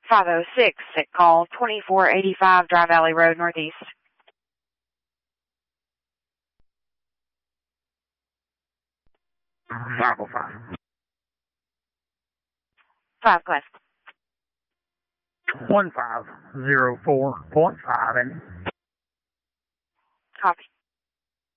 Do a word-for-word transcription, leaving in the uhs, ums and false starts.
five oh six at call twenty-four eighty-five Dry Valley Road, Northeast. five oh five. five class. one five zero four point five. Copy.